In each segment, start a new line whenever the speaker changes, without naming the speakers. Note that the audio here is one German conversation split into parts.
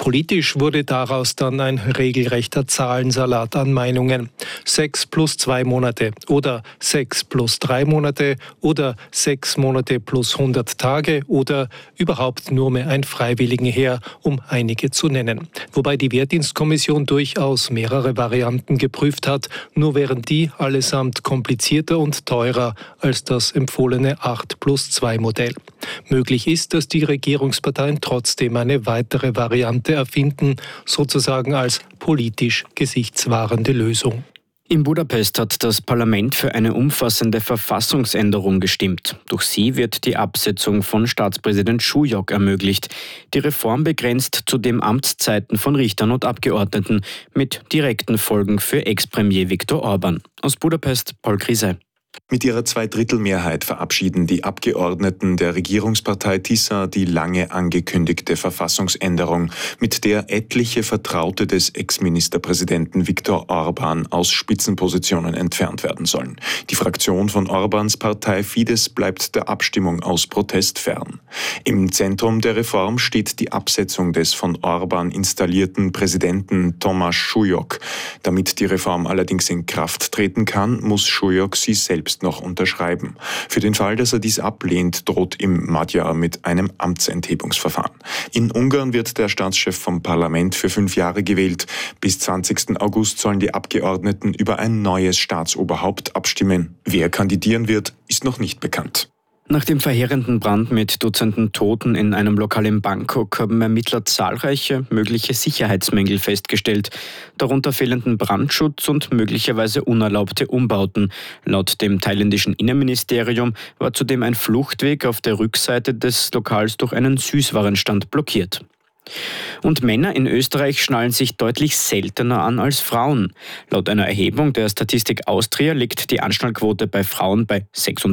Politisch wurde daraus dann ein regelrechter Zahlensalat an Meinungen. 6 plus 2 Monate oder 6 plus 3 Monate oder 6 Monate plus 100 Tage oder überhaupt nur mehr ein Freiwilligenheer, um einige zu nennen. Wobei die Wehrdienstkommission durchaus mehrere Varianten geprüft hat, nur wären die allesamt komplizierter und teurer als das empfohlene 8 plus 2 Modell. Möglich ist, dass die Regierungsparteien trotzdem eine weitere Variante erfinden, sozusagen als politisch gesichtswahrende Lösung.
In Budapest hat das Parlament für eine umfassende Verfassungsänderung gestimmt. Durch sie wird die Absetzung von Staatspräsident Šujok ermöglicht. Die Reform begrenzt zudem Amtszeiten von Richtern und Abgeordneten mit direkten Folgen für Ex-Premier Viktor Orbán. Aus Budapest, Paul Krise.
Mit ihrer Zweidrittelmehrheit verabschieden die Abgeordneten der Regierungspartei TISA die lange angekündigte Verfassungsänderung, mit der etliche Vertraute des Ex-Ministerpräsidenten Viktor Orbán aus Spitzenpositionen entfernt werden sollen. Die Fraktion von Orbáns Partei Fidesz bleibt der Abstimmung aus Protest fern. Im Zentrum der Reform steht die Absetzung des von Orbán installierten Präsidenten Tamás Šujok. Damit die Reform allerdings in Kraft treten kann, muss Šujok sie selbst noch unterschreiben. Für den Fall, dass er dies ablehnt, droht ihm Magyar mit einem Amtsenthebungsverfahren. In Ungarn wird der Staatschef vom Parlament für 5 Jahre gewählt. Bis 20. August sollen die Abgeordneten über ein neues Staatsoberhaupt abstimmen. Wer kandidieren wird, ist noch nicht bekannt.
Nach dem verheerenden Brand mit Dutzenden Toten in einem Lokal in Bangkok haben Ermittler zahlreiche mögliche Sicherheitsmängel festgestellt, darunter fehlenden Brandschutz und möglicherweise unerlaubte Umbauten. Laut dem thailändischen Innenministerium war zudem ein Fluchtweg auf der Rückseite des Lokals durch einen Süßwarenstand blockiert. Und Männer in Österreich schnallen sich deutlich seltener an als Frauen. Laut einer Erhebung der Statistik Austria liegt die Anschnallquote bei Frauen bei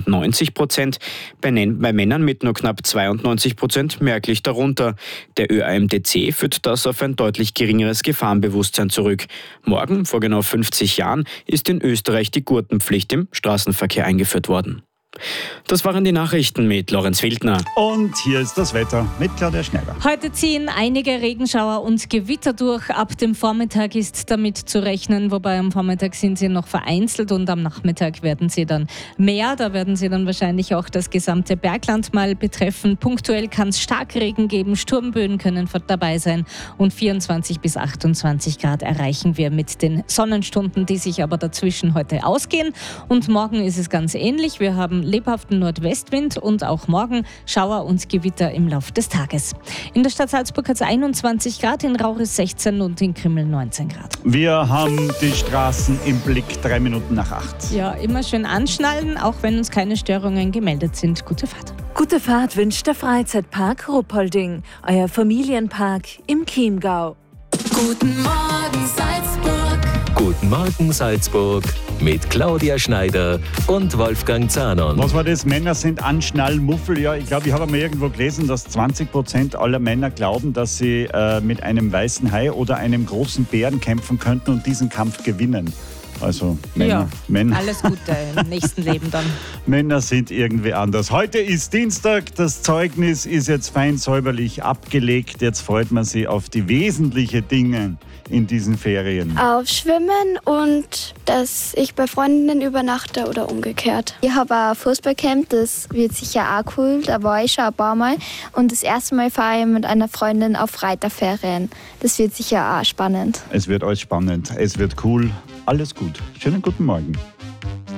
96%, bei Männern mit nur knapp 92% merklich darunter. Der ÖAMTC führt das auf ein deutlich geringeres Gefahrenbewusstsein zurück. Morgen, vor genau 50 Jahren, ist in Österreich die Gurtenpflicht im Straßenverkehr eingeführt worden. Das waren die Nachrichten mit Lorenz Wildner.
Und hier ist das Wetter mit Claudia Schneider.
Heute ziehen einige Regenschauer und Gewitter durch. Ab dem Vormittag ist damit zu rechnen, wobei am Vormittag sind sie noch vereinzelt und am Nachmittag werden sie dann mehr. Da werden sie dann wahrscheinlich auch das gesamte Bergland mal betreffen. Punktuell kann es Starkregen geben, Sturmböen können dabei sein und 24 bis 28 Grad erreichen wir mit den Sonnenstunden, die sich aber dazwischen heute ausgehen. Und morgen ist es ganz ähnlich. Wir haben lebhaften Nordwestwind und auch morgen Schauer und Gewitter im Laufe des Tages. In der Stadt Salzburg hat es 21 Grad, in Rauris 16 und in Krimml 19 Grad.
Wir haben die Straßen im Blick, 3 Minuten nach 8.
Ja, immer schön anschnallen, auch wenn uns keine Störungen gemeldet sind. Gute Fahrt.
Gute Fahrt wünscht der Freizeitpark Ruppolding, euer Familienpark im Chiemgau.
Guten Morgen Salzburg.
Guten Morgen Salzburg mit Claudia Schneider und Wolfgang Zahnon.
Was war das? Männer sind Anschnallmuffel. Ja, ich glaube, ich habe mal irgendwo gelesen, dass 20% aller Männer glauben, dass sie mit einem weißen Hai oder einem großen Bären kämpfen könnten und diesen Kampf gewinnen. Also Männer.
Alles Gute im nächsten Leben dann.
Männer sind irgendwie anders. Heute ist Dienstag, das Zeugnis ist jetzt fein säuberlich abgelegt. Jetzt freut man sich auf die wesentlichen Dinge in diesen Ferien.
Auf Schwimmen und dass ich bei Freundinnen übernachte oder umgekehrt. Ich habe ein Fußballcamp, das wird sicher auch cool. Da war ich schon ein paar Mal. Und das erste Mal fahre ich mit einer Freundin auf Reiterferien. Das wird sicher auch spannend.
Es wird alles spannend, es wird cool. Alles gut. Schönen guten Morgen.